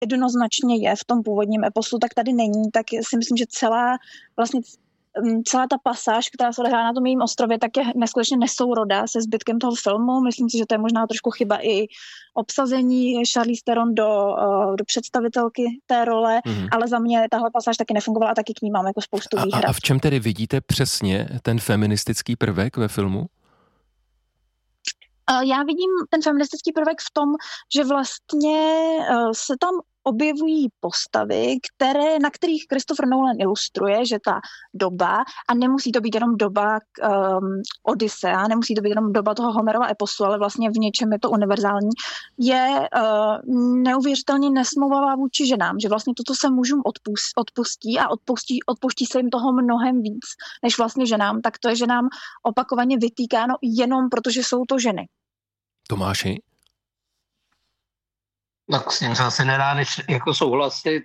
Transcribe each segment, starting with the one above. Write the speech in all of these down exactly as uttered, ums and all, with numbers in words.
jednoznačně je v tom původním eposu, tak tady není, tak si myslím, že celá vlastně celá ta pasáž, která se odehrává na tom jejím ostrově, tak je neskutečně nesourodá se zbytkem toho filmu. Myslím si, že to je možná trošku chyba i obsazení Charlize Theron do, do představitelky té role, mm-hmm. ale za mě tahle pasáž taky nefungovala a taky k ní mám jako spoustu výhrad. A, a v čem tedy vidíte přesně ten feministický prvek ve filmu? Já vidím ten feministický prvek v tom, že vlastně se tam objevují postavy, které, na kterých Christopher Nolan ilustruje, že ta doba, a nemusí to být jenom doba um, Odyssea, nemusí to být jenom doba toho Homerova eposu, ale vlastně v něčem je to univerzální, je uh, neuvěřitelně nesmlouvavá vůči ženám, že vlastně toto se mužům odpustí, odpustí a odpustí, odpouští se jim toho mnohem víc, než vlastně ženám, tak to je ženám opakovaně vytýkáno jenom protože jsou to ženy. Tomáši? Tak s tím se asi nedá než jako souhlasit,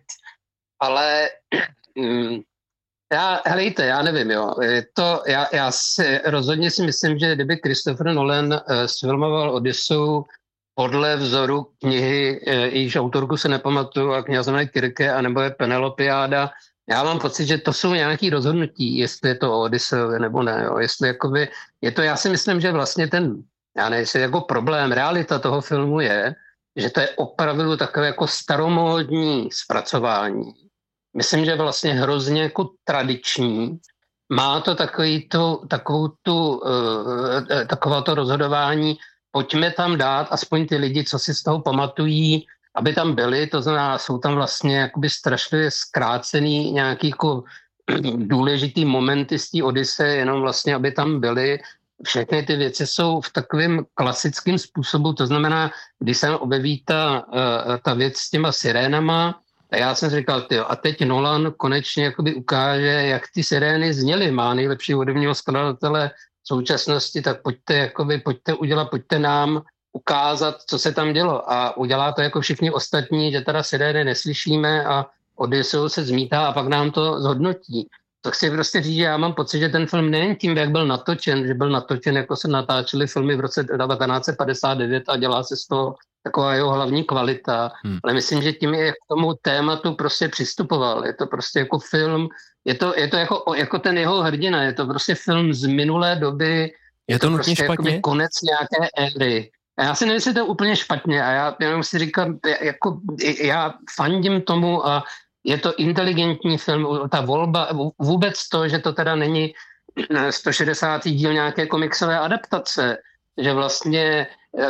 ale mm, já, helejte, já nevím, jo, je to, já, já si, rozhodně si myslím, že kdyby Christopher Nolan uh, sfilmoval Odysseu podle vzoru knihy, uh, jejíž autorku se nepamatuju, a kniha se jmenuje Kirke, anebo je Penelopiáda, já mám pocit, že to jsou nějaké rozhodnutí, jestli je to o Odysseovi nebo ne, jo, jestli jakoby, je to, já si myslím, že vlastně ten, já nevím, jestli jako problém, realita toho filmu je, že to je opravdu takové jako staromódní zpracování. Myslím, že vlastně hrozně jako tradiční. Má to takový tu, takovou tu, uh, taková to rozhodování, pojďme tam dát aspoň ty lidi, co si z toho pamatují, aby tam byli, to znamená, jsou tam vlastně jakoby strašně zkrácený nějaký jako důležitý momenty z té Odyseje, jenom vlastně, aby tam byli. Všechny ty věci jsou v takovém klasickém způsobu, to znamená, když se objeví ta, ta věc s těma sirénama, a já jsem říkal, tyjo, a teď Nolan konečně jakoby ukáže, jak ty sirény zněly, má nejlepší hudebního skladatele v současnosti, tak pojďte, jakoby, pojďte udělat, pojďte nám ukázat, co se tam dělo. A udělá to jako všichni ostatní, že teda sirény neslyšíme a Odysseu se zmítá a pak nám to zhodnotí. To chci prostě říct, že já mám pocit, že ten film nejen tím, jak byl natočen, že byl natočen, jako se natáčely filmy v roce devatenáct set padesát devět a dělá se z toho taková jeho hlavní kvalita, hmm. ale myslím, že tím je k tomu tématu prostě přistupoval. Je to prostě jako film, je to, je to jako, jako ten jeho hrdina, je to prostě film z minulé doby, je, je to, to nutně prostě špatně? konec nějaké éry. A já si nevím, jestli to je úplně špatně a já jenom si říkám, jako, já fandím tomu a je to inteligentní film, ta volba, vůbec to, že to teda není sto šedesátý díl nějaké komiksové adaptace, že vlastně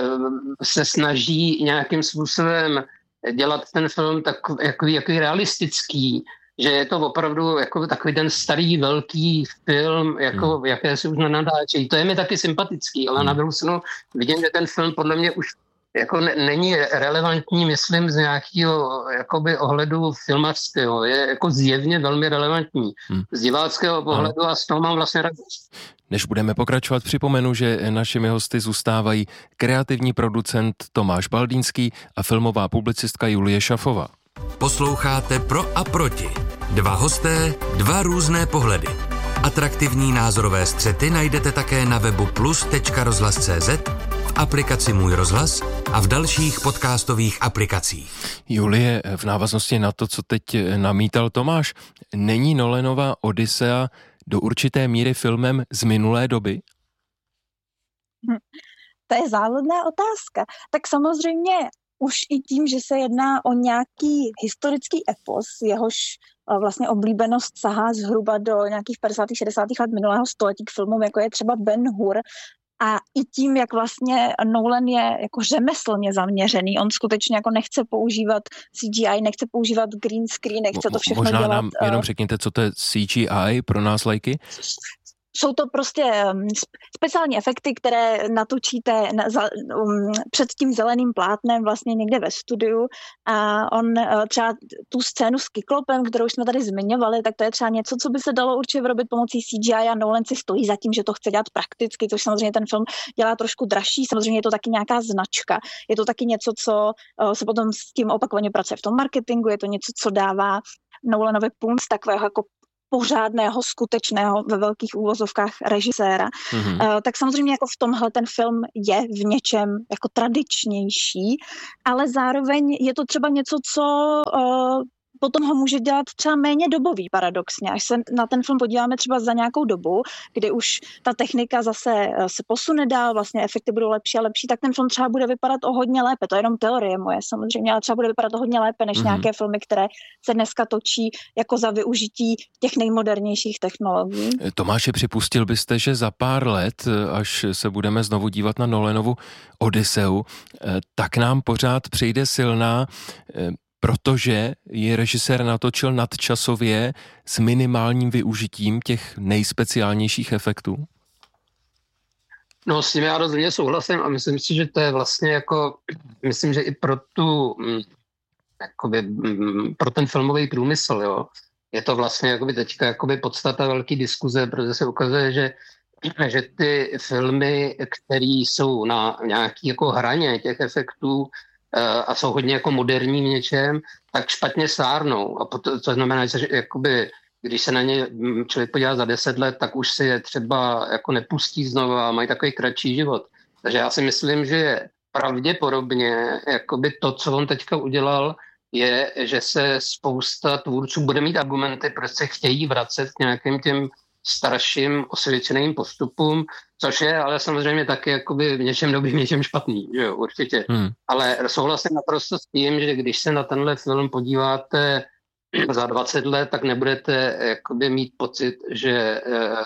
se snaží nějakým způsobem dělat ten film tak, jako, jako realistický, že je to opravdu jako takový ten starý velký film, jako, hmm. jaké se už nenadáčí. To je mi taky sympatický, ale hmm. na druhou stranu vidím, že ten film podle mě už jako ne, není relevantní, myslím, z nějakého jakoby ohledu filmařského. Je jako zjevně velmi relevantní. Hmm. Z diváckého pohledu a z toho mám vlastně radost. Než budeme pokračovat, připomenu, že našimi hosty zůstávají kreativní producent Tomáš Baldýnský a filmová publicistka Julie Šafová. Posloucháte Pro a proti. Dva hosté, dva různé pohledy. Atraktivní názorové střety najdete také na webu plus tečka rozhlas tečka cé zet, v aplikaci Můj rozhlas a v dalších podcastových aplikacích. Julie, v návaznosti na to, co teď namítal Tomáš, není Nolanova Odyssea do určité míry filmem z minulé doby? Hm, to je záludná otázka. Tak samozřejmě už i tím, že se jedná o nějaký historický epos, jehož vlastně oblíbenost sahá zhruba do nějakých padesátých šedesátých let minulého století k filmům, jako je třeba Ben-Hur, a i tím, jak vlastně Nolan je jako řemeslně zaměřený, on skutečně jako nechce používat C G I, nechce používat green screen, nechce to všechno Možná dělat. Možná nám jenom řekněte, co to je C G I pro nás lajky? Jsou to prostě speciální efekty, které natočíte na, za, um, před tím zeleným plátnem vlastně někde ve studiu a on třeba tu scénu s Kyklopem, kterou jsme tady zmiňovali, tak to je třeba něco, co by se dalo určitě vyrobit pomocí C G I a Nolan si stojí za tím, že to chce dělat prakticky, což samozřejmě ten film dělá trošku dražší, samozřejmě je to taky nějaká značka, je to taky něco, co uh, se potom s tím opakovaně pracuje v tom marketingu, je to něco, co dává Nolanovi punc takového jako pořádného, skutečného ve velkých úvozovkách režiséra. Mm-hmm. Uh, tak samozřejmě jako v tomhle ten film je v něčem jako tradičnější, ale zároveň je to třeba něco, co uh, potom ho může dělat třeba méně dobový paradoxně. Až se na ten film podíváme třeba za nějakou dobu, kdy už ta technika zase se posune dál, vlastně efekty budou lepší a lepší, tak ten film třeba bude vypadat o hodně lépe. To je jenom teorie moje samozřejmě, ale třeba bude vypadat o hodně lépe než mm-hmm. nějaké filmy, které se dneska točí jako za využití těch nejmodernějších technologií. Tomáši, připustil byste, že za pár let, až se budeme znovu dívat na Nolanovu Odyseu, tak nám pořád přijde silná, protože ji režisér natočil nadčasově s minimálním využitím těch nejspeciálnějších efektů? No, s tím já rozhodně souhlasím a myslím si, že to je vlastně jako, myslím, že i pro tu, jakoby, pro ten filmový průmysl, jo, je to vlastně jakoby teďka jakoby podstata velký diskuze, protože se ukazuje, že že ty filmy, které jsou na nějaký jako hraně těch efektů, a jsou hodně jako moderní v něčem, tak špatně stárnou. A to, to znamená, že jakoby, když se na ně člověk podívá za deset let, tak už si je třeba jako nepustí znovu a mají takový kratší život. Takže já si myslím, že pravděpodobně jakoby to, co on teďka udělal, je, že se spousta tvůrců bude mít argumenty, proč se chtějí vracet k nějakým těm starším osvědčeným postupům, což je ale samozřejmě taky jakoby v něčem dobrý, v něčem špatný, že jo, určitě. Hmm. Ale souhlasím naprosto s tím, že když se na tenhle film podíváte za dvacet let, tak nebudete jakoby mít pocit, že,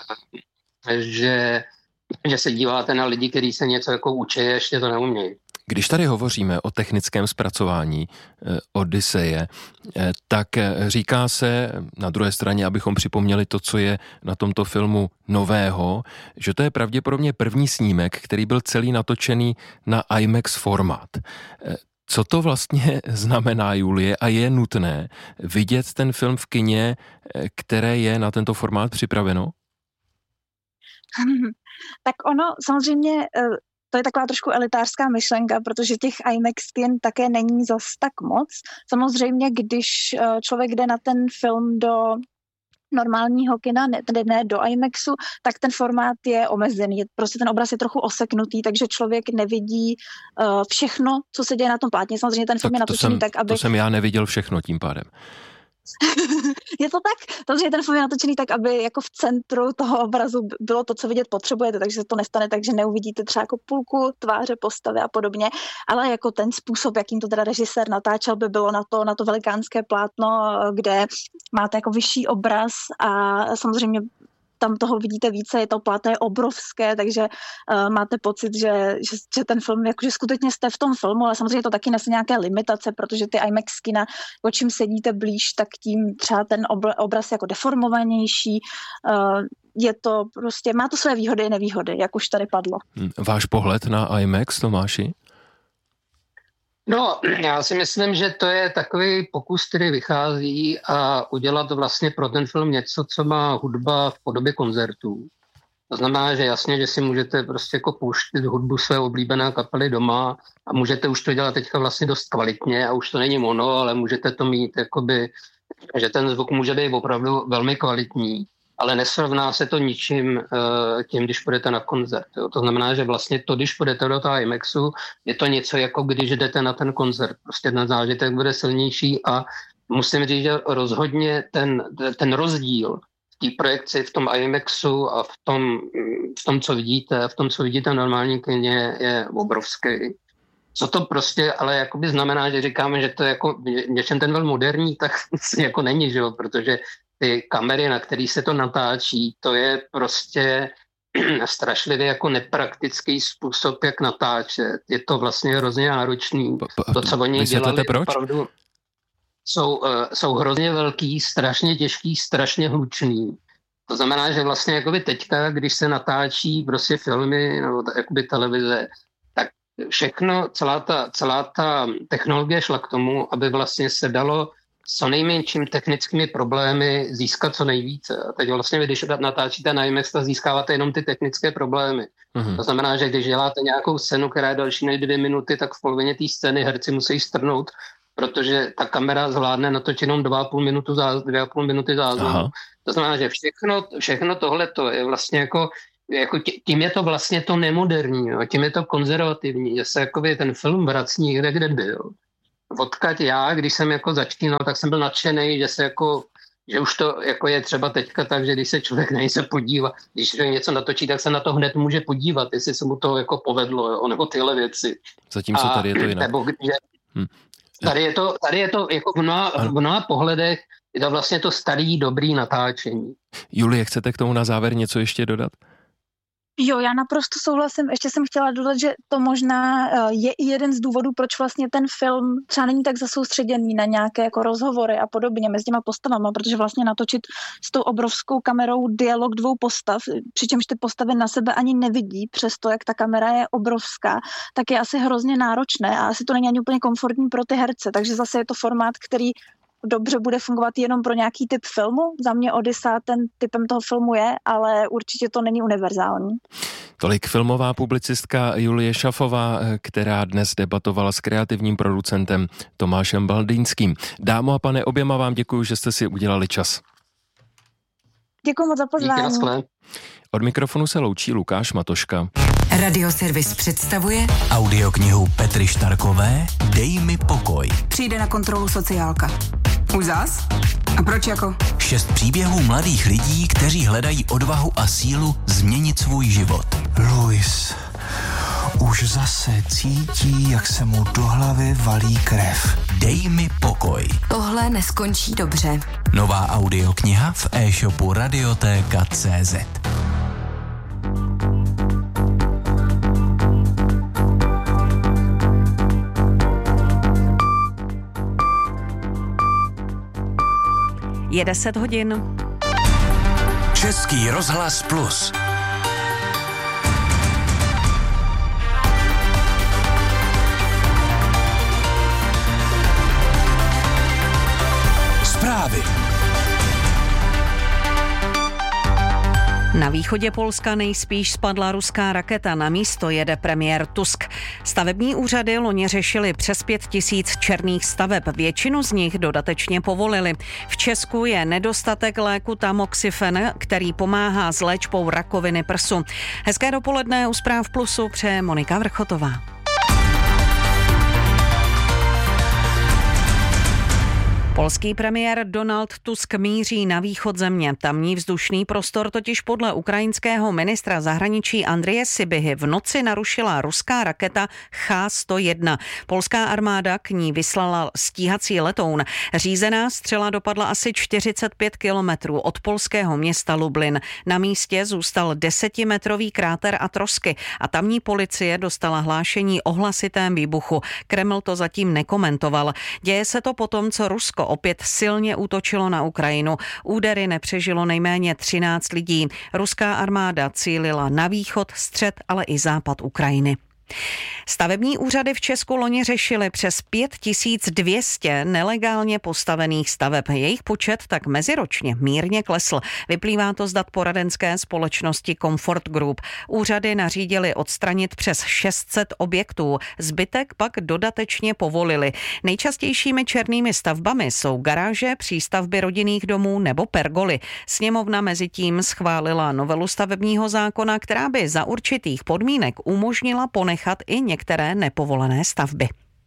že, že se díváte na lidi, kteří se něco jako učí, ještě to neumějí. Když tady hovoříme o technickém zpracování eh, Odyseje, eh, tak říká se na druhé straně, abychom připomněli to, co je na tomto filmu nového, že to je pravděpodobně první snímek, který byl celý natočený na IMAX formát. Eh, co to vlastně znamená, Julie, a je nutné vidět ten film v kině, eh, které je na tento formát připraveno? Tak ono samozřejmě... Uh... To je taková trošku elitářská myšlenka, protože těch IMAX kin také není zas tak moc. Samozřejmě, když člověk jde na ten film do normálního kina, ne, tedy ne do IMAXu, tak ten formát je omezený. Prostě ten obraz je trochu oseknutý, takže člověk nevidí uh, všechno, co se děje na tom plátně. Samozřejmě ten film tak je natočený jsem, tak, aby... To jsem já neviděl všechno tím pádem. Je to tak? Takže ten film je natočený tak, aby jako v centru toho obrazu bylo to, co vidět potřebujete, takže se to nestane tak, že neuvidíte třeba jako půlku tváře, postavy a podobně, ale jako ten způsob, jakým to teda režisér natáčel, by bylo na to, na to velikánské plátno, kde máte jako vyšší obraz a samozřejmě tam toho vidíte více, je to plátno je obrovské, takže uh, máte pocit, že, že, že ten film, jakože skutečně jste v tom filmu, ale samozřejmě to taky nese nějaké limitace, protože ty IMAX kina, o čím sedíte blíž, tak tím třeba ten obr- obraz jako deformovanější, uh, je to prostě, má to své výhody i nevýhody, jak už tady padlo. Váš pohled na IMAX, Tomáši? No, já si myslím, že to je takový pokus, který vychází a udělat vlastně pro ten film něco, co má hudba v podobě koncertů. To znamená, že jasně, že si můžete prostě jako pouštět hudbu své oblíbené kapely doma a můžete už to dělat teďka vlastně dost kvalitně a už to není mono, ale můžete to mít jakoby, že ten zvuk může být opravdu velmi kvalitní, ale nesrovná se to ničím tím, když půjdete na koncert. Jo. To znamená, že vlastně to, když půjdete do toho IMAXu, je to něco jako když jdete na ten koncert. Prostě ten zážitek bude silnější a musím říct, že rozhodně ten, ten rozdíl v té projekci v tom IMAXu a v tom, v tom, co vidíte, v tom, co vidíte v normální kině, je obrovský. Co to prostě ale jakoby znamená, že říkáme, že to je jako něčem ten velmi moderní, tak jako není, že jo, protože ty kamery, na který se to natáčí, to je prostě strašlivě jako nepraktický způsob, jak natáčet. Je to vlastně hrozně náročný. To, co oni dělali, opravdu jsou, uh, jsou hrozně velký, strašně těžký, strašně hlučný. To znamená, že vlastně jakoby teďka, když se natáčí prostě filmy nebo jakoby televize, tak všechno, celá ta, celá ta technologie šla k tomu, aby vlastně se dalo co nejmenším technickými problémy získat co nejvíce. A teď vlastně vy, když natáčíte na IMAX, tak získáváte jenom ty technické problémy. Mm-hmm. To znamená, že když děláte nějakou scénu, která je další než dvě minuty, tak v polovině té scény herci musí strnout, protože ta kamera zvládne natočit jenom dva a půl minuty záznamu, dvě a půl minuty záznamu. To znamená, že všechno, všechno tohleto je vlastně jako, jako tím je to vlastně to nemoderní, jo, tím je to konzervativní, že se jakoby ten film vrací někde, kde byl. Odkud já, když jsem jako začínal, tak jsem byl nadšený, že se jako, že už to jako je třeba teďka tak, že když se člověk na něco podívá, když se něco natočí, tak se na to hned může podívat, jestli se mu to jako povedlo, jo, nebo tyhle věci. Zatímco tady je to jinak. Nebo že, hm. Tady je to, tady je to jako v mnoha, v mnoha pohledech, je to vlastně to starý, dobrý natáčení. Julie, chcete k tomu na závěr něco ještě dodat? Jo, já naprosto souhlasím. Ještě jsem chtěla dodat, že to možná je i jeden z důvodů, proč vlastně ten film třeba není tak zasoustředěný na nějaké jako rozhovory a podobně mezi těma postavama, protože vlastně natočit s tou obrovskou kamerou dialog dvou postav, přičemž ty postavy na sebe ani nevidí, přesto jak ta kamera je obrovská, tak je asi hrozně náročné a asi to není ani úplně komfortní pro ty herce, takže zase je to formát, který dobře bude fungovat jenom pro nějaký typ filmu. Za mě Odyssea ten typem toho filmu je, ale určitě to není univerzální. Tolik filmová publicistka Julie Šafová, která dnes debatovala s kreativním producentem Tomášem Baldýnským. Dámo a pane, oběma vám děkuji, že jste si udělali čas. Děkuji moc za pozvání. Díky, od mikrofonu se loučí Lukáš Matoška. Radioservis představuje audioknihu Petry Štarkové Dej mi pokoj. Přijde na kontrolu sociálka. Už zas? A proč jako? Šest příběhů mladých lidí, kteří hledají odvahu a sílu změnit svůj život. Luis už zase cítí, jak se mu do hlavy valí krev. Dej mi pokoj. Tohle neskončí dobře. Nová audiokniha v e-shopu radiotéka tečka cé zet. Je deset hodin. Český rozhlas Plus. Zprávy. Na východě Polska nejspíš spadla ruská raketa, na místo jede premiér Tusk. Stavební úřady loni řešily přes pět tisíc černých staveb, většinu z nich dodatečně povolili. V Česku je nedostatek léku tamoxifen, který pomáhá s léčbou rakoviny prsu. Hezké dopoledne u Zpráv Plusu přeje Monika Vrchotová. Polský premiér Donald Tusk míří na východ země. Tamní vzdušný prostor totiž podle ukrajinského ministra zahraničí Andreje Sybihy v noci narušila ruská raketa Ch sto jedna. Polská armáda k ní vyslala stíhací letoun. Řízená střela dopadla asi čtyřicet pět kilometrů od polského města Lublin. Na místě zůstal desetimetrový kráter a trosky a tamní policie dostala hlášení o hlasitém výbuchu. Kreml to zatím nekomentoval. Děje se to potom, co Rusko opět silně útočilo na Ukrajinu. Údery nepřežilo nejméně třináct lidí. Ruská armáda cílila na východ, střed, ale i západ Ukrajiny. Stavební úřady v Česku loni řešily přes pět tisíc dvě stě nelegálně postavených staveb. Jejich počet tak meziročně mírně klesl. Vyplývá to z dat poradenské společnosti Comfort Group. Úřady nařídily odstranit přes šest set objektů. Zbytek pak dodatečně povolili. Nejčastějšími černými stavbami jsou garáže, přístavby rodinných domů nebo pergoly. Sněmovna mezitím schválila novelu stavebního zákona, která by za určitých podmínek umožnila ponechat i některé nepovolené stavby.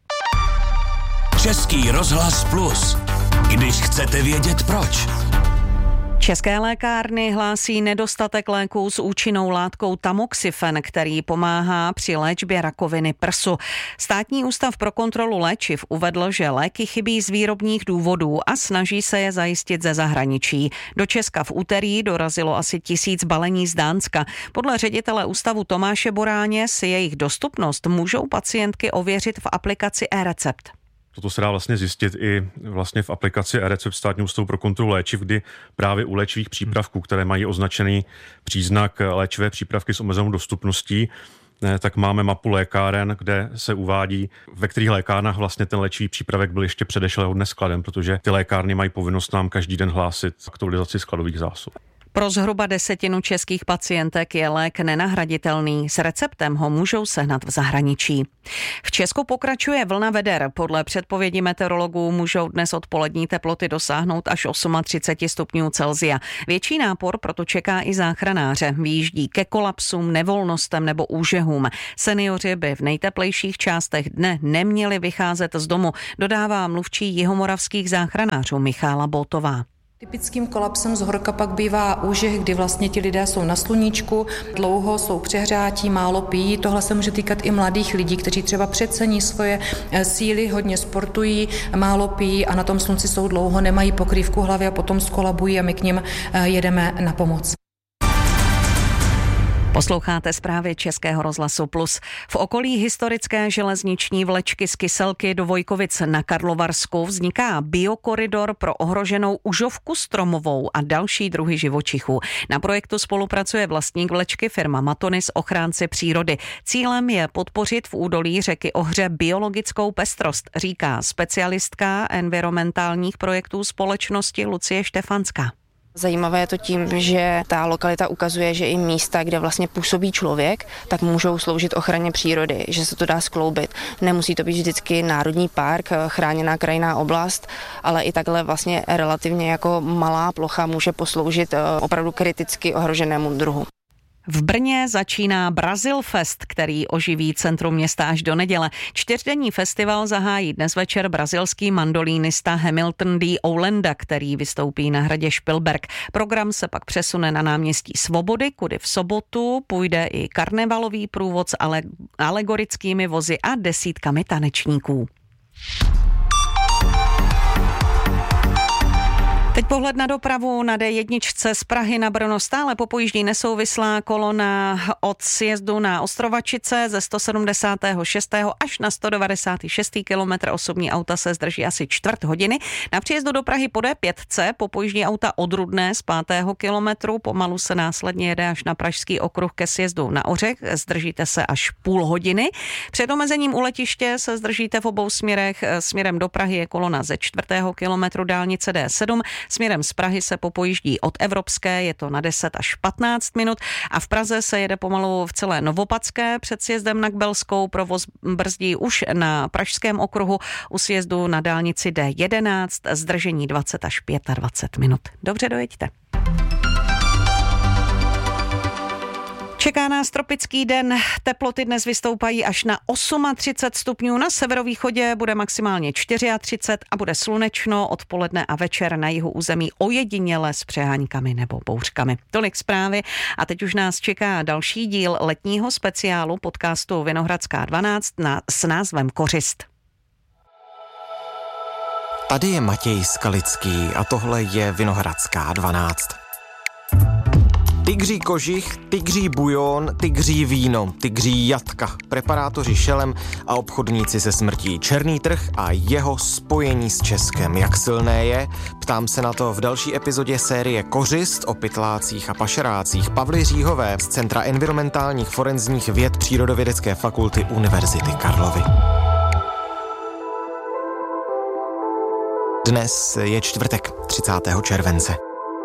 Český rozhlas Plus. Když chcete vědět proč. České lékárny hlásí nedostatek léků s účinnou látkou tamoxifen, který pomáhá při léčbě rakoviny prsu. Státní ústav pro kontrolu léčiv uvedl, že léky chybí z výrobních důvodů a snaží se je zajistit ze zahraničí. Do Česka v úterý dorazilo asi tisíc balení z Dánska. Podle ředitele ústavu Tomáše Boráně si jejich dostupnost můžou pacientky ověřit v aplikaci eRecept. Toto se dá vlastně zjistit i vlastně v aplikaci eRecept Státního ústavu pro kontrolu léčiv, kdy právě u léčivých přípravků, které mají označený příznak léčivé přípravky s omezenou dostupností, tak máme mapu lékáren, kde se uvádí, ve kterých lékárnách vlastně ten léčivý přípravek byl ještě předešlého dne skladem, protože ty lékárny mají povinnost nám každý den hlásit aktualizaci skladových zásob. Pro zhruba desetinu českých pacientek je lék nenahraditelný. S receptem ho můžou sehnat v zahraničí. V Česku pokračuje vlna veder. Podle předpovědi meteorologů můžou dnes odpolední teploty dosáhnout až třicet osm stupňů Celsia. Větší nápor proto čeká i záchranáře. Vyjíždí ke kolapsům, nevolnostem nebo úžehům. Seniori by v nejteplejších částech dne neměli vycházet z domu, dodává mluvčí jihomoravských záchranářů Michála Boltová. Typickým kolapsem z horka pak bývá úžeh, kdy vlastně ti lidé jsou na sluníčku, dlouho jsou přehřátí, málo pijí. Tohle se může týkat i mladých lidí, kteří třeba přecení svoje síly, hodně sportují, málo pijí a na tom slunci jsou dlouho, nemají pokrývku hlavy a potom skolabují a my k nim jedeme na pomoc. Posloucháte zprávy Českého rozhlasu Plus. V okolí historické železniční vlečky z Kyselky do Vojkovic na Karlovarsku vzniká biokoridor pro ohroženou užovku stromovou a další druhy živočichů. Na projektu spolupracuje vlastník vlečky firma Matonis, ochránci přírody. Cílem je podpořit v údolí řeky Ohře biologickou pestrost, říká specialistka environmentálních projektů společnosti Lucie Štefanská. Zajímavé je to tím, že ta lokalita ukazuje, že i místa, kde vlastně působí člověk, tak můžou sloužit ochraně přírody, že se to dá skloubit. Nemusí to být vždycky národní park, chráněná krajinná oblast, ale i takhle vlastně relativně jako malá plocha může posloužit opravdu kriticky ohroženému druhu. V Brně začíná Brazil Fest, který oživí centrum města až do neděle. Čtyřdenní festival zahájí dnes večer brazilský mandolínista Hamilton D. Oulenda, který vystoupí na hradě Špilberk. Program se pak přesune na náměstí Svobody, kudy v sobotu půjde i karnevalový průvod s ale- alegorickými vozy a desítkami tanečníků. Teď pohled na dopravu na D jedna z Prahy na Brno. Stále popojíždí nesouvislá kolona od sjezdu na Ostrovačice ze sto sedmdesát šest až na sto devadesát šest kilometr. Osobní auta se zdrží asi čtvrt hodiny. Na příjezdu do Prahy po D pět popojíždí auta od Rudné z pátého kilometru. Pomalu se následně jede až na Pražský okruh ke sjezdu na Ořech. Zdržíte se až půl hodiny. Před omezením u letiště se zdržíte v obou směrech. Směrem do Prahy je kolona ze čtvrtého kilometru dálnice D sedm. Směrem z Prahy se popojíždí od Evropské, je to na deset až patnáct minut a v Praze se jede pomalu v celé Novopadské před sjezdem na Kbelskou. Provoz brzdí už na Pražském okruhu u sjezdu na dálnici D jedenáct, zdržení dvacet až dvacet pět minut. Dobře, dojeďte. Čeká nás tropický den, teploty dnes vystoupají až na třicet osm stupňů, na severovýchodě bude maximálně třicet čtyři a bude slunečno odpoledne a večer na jihu území ojediněle s přeháňkami nebo bouřkami. Tolik zprávy a teď už nás čeká další díl letního speciálu podcastu Vinohradská dvanáct na, s názvem Kořist. Tady je Matěj Skalický a tohle je Vinohradská dvanáct. Tygří kožich, tygří bujon, tygří víno, tygří jatka, preparátoři šelem a obchodníci se smrtí. Černý trh a jeho spojení s Českem. Jak silné je? Ptám se na to v další epizodě série Kořist o pytlácích a pašerácích Pavly Říhové z Centra environmentálních forenzních věd Přírodovědecké fakulty Univerzity Karlovy. Dnes je čtvrtek, třicátého července.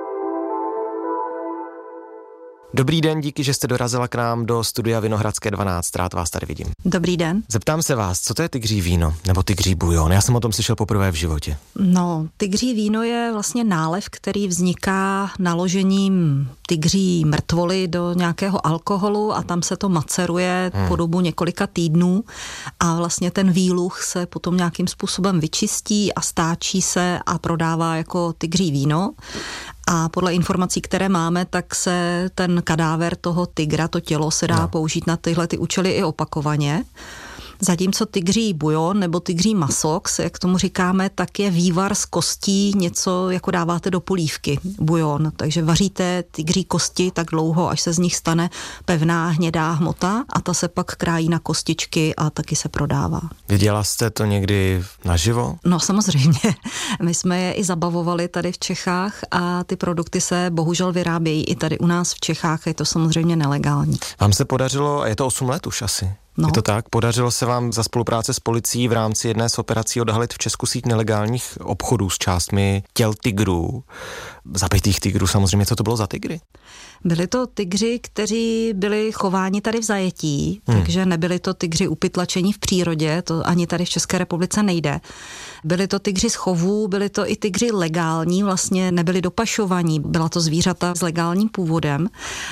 Dobrý den, díky, že jste dorazila k nám do studia Vinohradské dvanáct, rád vás tady vidím. Dobrý den. Zeptám se vás, co to je tygří víno nebo tygří bujon? Já jsem o tom slyšel poprvé v životě. No, tygří víno je vlastně nálev, který vzniká naložením tygří mrtvoly do nějakého alkoholu a tam se to maceruje hmm. po dobu několika týdnů a vlastně ten výluch se potom nějakým způsobem vyčistí a stáčí se a prodává jako tygří víno. A podle informací, které máme, tak se ten kadáver toho tygra, to tělo se dá no. použít na tyhle ty účely i opakovaně. Zatímco tygří bujon nebo tygří masox, jak tomu říkáme, tak je vývar z kostí, něco jako dáváte do polívky, bujon. Takže vaříte tygří kosti tak dlouho, až se z nich stane pevná hnědá hmota a ta se pak krájí na kostičky a taky se prodává. Viděla jste to někdy naživo? No samozřejmě. My jsme je i zabavovali tady v Čechách a ty produkty se bohužel vyrábějí i tady u nás v Čechách, je to samozřejmě nelegální. Vám se podařilo, a je to osm let už asi? No. Je to tak? Podařilo se vám za spolupráce s policií v rámci jedné z operací odhalit v Česku síť nelegálních obchodů s částmi těl tygrů, zabitých tygrů samozřejmě. Co to bylo za tygry? Byli to tygři, kteří byli chováni tady v zajetí, hmm. takže nebyli to tygři upytlačení v přírodě, to ani tady v České republice nejde. Byli to tygři z chovů, byli to i tygři legální, vlastně nebyli dopašovaní, byla to zvířata s legálním původem,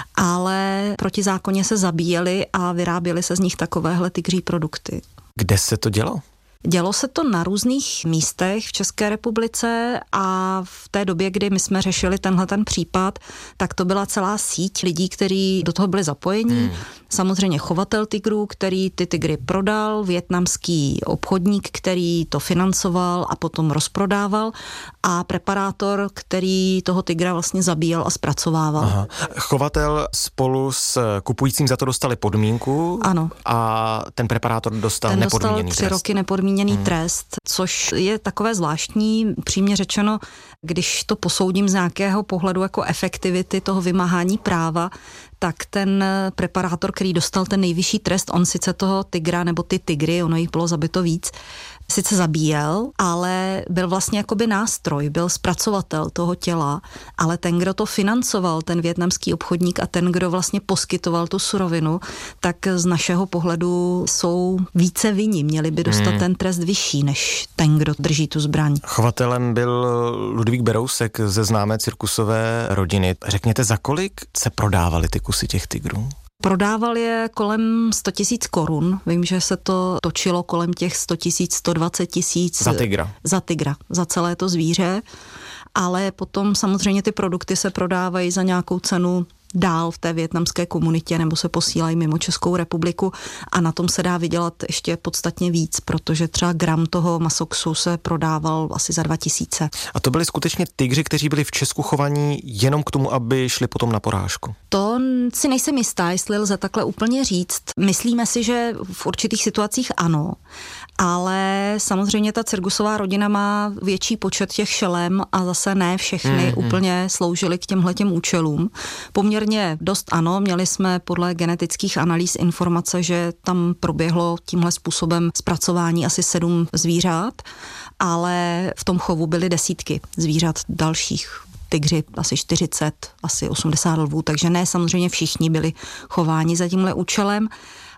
ale protizákonně se zabíjeli a vyráběly se z nich takovéhle tygří produkty. Kde se to dělo? Dělo se to na různých místech v České republice a v té době, kdy my jsme řešili tenhle ten případ, tak to byla celá síť lidí, kteří do toho byli zapojení. Hmm. Samozřejmě chovatel tygrů, který ty tygry prodal, vietnamský obchodník, který to financoval a potom rozprodával a preparátor, který toho tygra vlastně zabíjel a zpracovával. Aha. Chovatel spolu s kupujícím za to dostali podmínku. Ano. A ten preparátor dostal ten nepodmíněný dostal tři trest. roky nepodmíněný hmm. trest, což je takové zvláštní, přímě řečeno, když to posoudím z nějakého pohledu jako efektivity toho vymáhání práva, tak ten preparátor, který dostal ten nejvyšší trest, on sice toho tygra nebo ty tygry, ono jich bylo zabito víc, sice zabíjel, ale byl vlastně jakoby nástroj, byl zpracovatel toho těla, ale ten, kdo to financoval, ten vietnamský obchodník a ten, kdo vlastně poskytoval tu surovinu, tak z našeho pohledu jsou více vinni, měli by dostat hmm. ten trest vyšší, než ten, kdo drží tu zbraň. Chovatelem byl Ludvík Berousek ze známé cirkusové rodiny. Řekněte, za kolik se prodávaly ty kusy těch tygrů? Prodával je kolem sto tisíc korun. Vím, že se to točilo kolem těch sto tisíc, sto dvacet tisíc. Za tygra. Za tygra, za celé to zvíře. Ale potom samozřejmě ty produkty se prodávají za nějakou cenu dál v té vietnamské komunitě nebo se posílají mimo Českou republiku a na tom se dá vydělat ještě podstatně víc, protože třeba gram toho masoxu se prodával asi za dva tisíce. A to byli skutečně tygři, kteří byli v Česku chovaní jenom k tomu, aby šli potom na porážku? To si nejsem jistá, jestli lze takhle úplně říct. Myslíme si, že v určitých situacích ano, ale samozřejmě ta cirkusová rodina má větší počet těch šelem a zase ne všechny mm-hmm. úplně sloužily k těmhletěm účelům. Poměrně dost ano, měli jsme podle genetických analýz informace, že tam proběhlo tímhle způsobem zpracování asi sedm zvířat, ale v tom chovu byly desítky zvířat dalších. Tygři asi čtyřicet, asi osmdesát lvů, takže ne samozřejmě všichni byli chováni za tímhle účelem,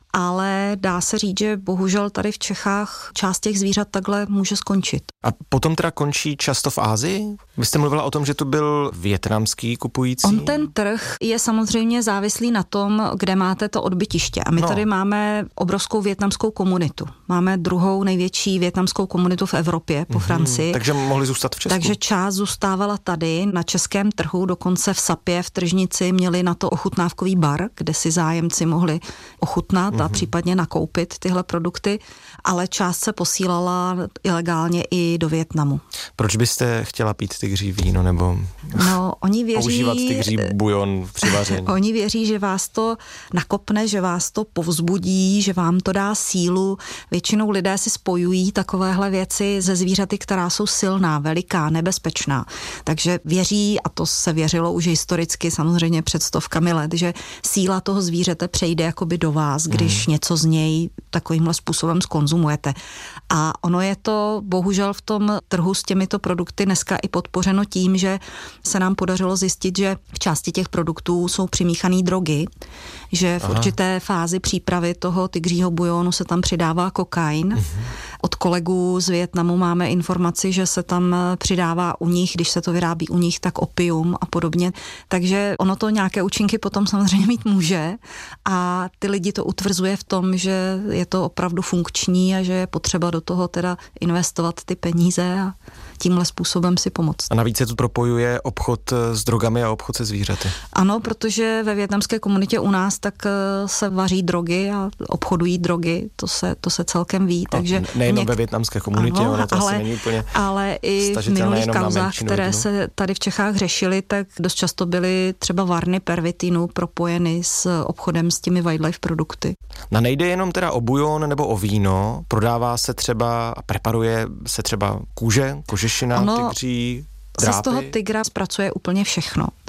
ale dá se říct, že bohužel tady v Čechách část těch zvířat takhle může skončit. A potom teda končí často v Asii? Vy jste mluvila o tom, že tu byl vietnamský kupující. On ten trh je samozřejmě závislý na tom, kde máte to odbytiště. A my no. tady máme obrovskou vietnamskou komunitu. Máme druhou největší vietnamskou komunitu v Evropě po mm-hmm. Francii. Takže mohli zůstat v Česku. Takže část zůstávala tady na českém trhu, dokonce v Sapě, v tržnici měli na to ochutnávkový bar, kde si zájemci mohli ochutnat mm-hmm. a případně nakoupit tyhle produkty, ale část se posílala ilegálně i do Vietnamu. Proč byste chtěla pít tygří víno nebo no, oni věří, používat tygří bujon při vaření? Oni věří, že vás to nakopne, že vás to povzbudí, že vám to dá sílu. Většinou lidé si spojují takovéhle věci ze zvířaty, která jsou silná, veliká, nebezpečná. Takže věří, a to se věřilo už historicky samozřejmě před stovkami let, že síla toho zvířete přejde jakoby do vás, když hmm. něco z něj takovýmhle způsobem zkonzumujete. A ono je to bohužel v tom trhu s těmito produkty dneska i podpořeno tím, že se nám podařilo zjistit, že v části těch produktů jsou přimíchané drogy, že v Aha. určité fázi přípravy toho tygřího bujonu se tam přidává kokain. Uh-huh. Od kolegů z Vietnamu máme informaci, že se tam přidává u nich, když se to vyrábí u nich, tak opium a podobně. Takže ono to nějaké účinky potom samozřejmě mít může a ty lidi to utvrzuje v tom, že je to opravdu funkční a že je potřeba do toho teda investovat ty peníze a tímhle způsobem si pomoct. A navíc se tu propojuje obchod s drogami a obchod se zvířaty. Ano, protože ve vietnamské komunitě u nás tak se vaří drogy a obchodují drogy, to se, to se celkem ví. No, takže nejenom něk... ve vietnamské komunitě, ano, ono to ale, asi není úplně ale i v minulých kauzách, které lidinu. se tady v Čechách řešily, tak dost často byly třeba varny pervitinu propojeny s obchodem s těmi wildlife produkty. Na nejde jenom teda o bujon nebo o víno, prodává se třeba, preparuje se třeba kůže, kožešina, ono tygří, drápy. Se z toho tygra zpracuje úplně všechno.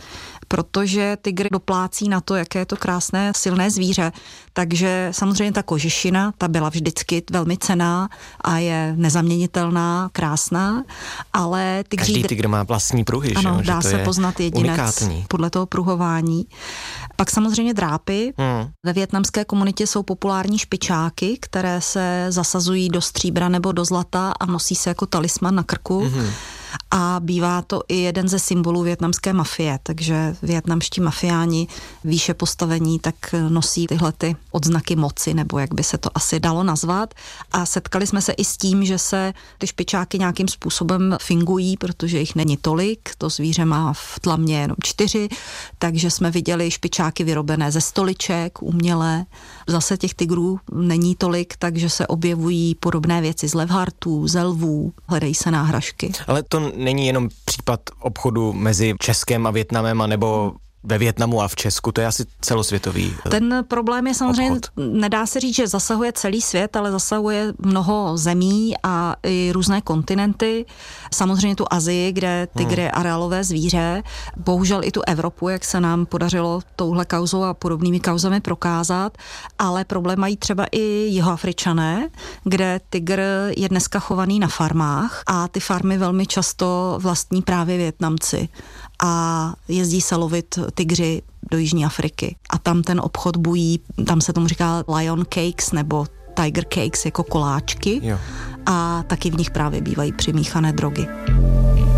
protože tygr doplácí na to, jaké je to krásné, silné zvíře. Takže samozřejmě ta kožešina, ta byla vždycky velmi cenná a je nezaměnitelná, krásná, ale tygří... Každý tygr má vlastní pruhy, ano, že? dá že to se je poznat jedinec unikátní. Podle toho pruhování. Pak samozřejmě drápy. Hmm. Ve vietnamské komunitě jsou populární špičáky, které se zasazují do stříbra nebo do zlata a nosí se jako talisman na krku. Hmm. A bývá to i jeden ze symbolů vietnamské mafie, takže vietnamští mafiáni výše postavení tak nosí tyhle ty odznaky moci, nebo jak by se to asi dalo nazvat. A setkali jsme se i s tím, že se ty špičáky nějakým způsobem fingují, protože jich není tolik, to zvíře má v tlamě jenom čtyři, takže jsme viděli špičáky vyrobené ze stoliček, umělé. Zase těch tygrů není tolik, takže se objevují podobné věci z levhartů, z lvů, hledají se náhražky. Ale to není jenom případ obchodu mezi Českem a Vietnamem, anebo ve Vietnamu a v Česku, to je asi celosvětový Ten problém je samozřejmě, obchod. Nedá se říct, že zasahuje celý svět, ale zasahuje mnoho zemí a i různé kontinenty. Samozřejmě tu Asii, kde tygr je areálové zvíře. Bohužel i tu Evropu, jak se nám podařilo touhle kauzou a podobnými kauzami prokázat, ale problém mají třeba i Jihoafričané, kde tygr je dneska chovaný na farmách a ty farmy velmi často vlastní právě Vietnamci. A jezdí se lovit tygři do Jižní Afriky. A tam ten obchod bují, tam se tomu říká lion cakes nebo tiger cakes jako koláčky. Jo. A taky v nich právě bývají přimíchané drogy.